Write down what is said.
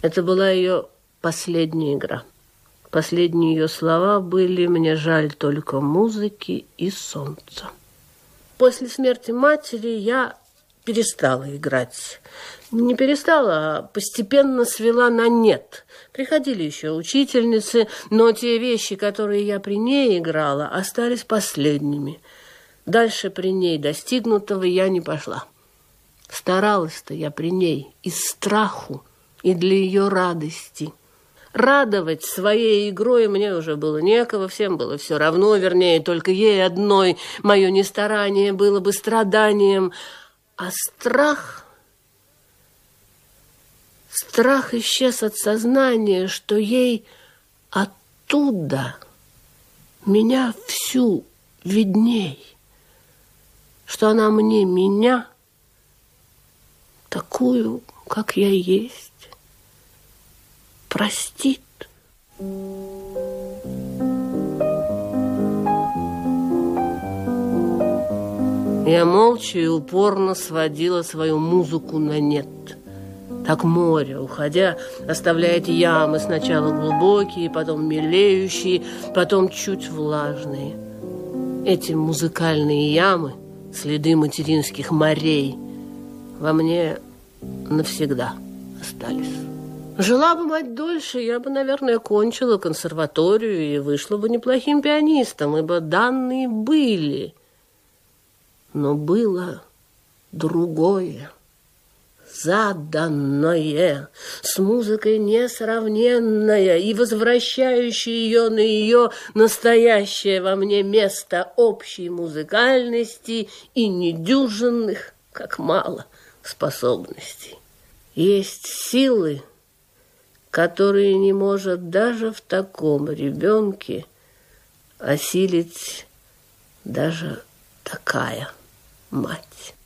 Это была ее последняя игра. Последние ее слова были: «Мне жаль только музыки и солнца». После смерти матери я перестала играть. Не перестала, а постепенно свела на нет. Приходили еще учительницы, но те вещи, которые я при ней играла, остались последними. Дальше при ней достигнутого я не пошла. Старалась-то я при ней из страху и для ее радости. Радовать своей игрой мне уже было некого, всем было все равно, вернее, только ей одной мое нестарание было бы страданием. А страх исчез от сознания, что ей оттуда меня всю видней, что она мне меня, такую, как я есть, простит. Я молча и упорно сводила свою музыку на нет. Так море, уходя, оставляет ямы, сначала глубокие, потом мелеющие, потом чуть влажные. Эти музыкальные ямы, следы материнских морей, во мне навсегда остались. Жила бы мать дольше, я бы, наверное, кончила консерваторию и вышла бы неплохим пианистом, ибо данные были. Но было другое, заданное, с музыкой несравненное и возвращающее ее на ее настоящее во мне место общей музыкальности и недюжинных, как мало, способностей. Есть силы, которые не может даже в таком ребенке осилить даже такая мать.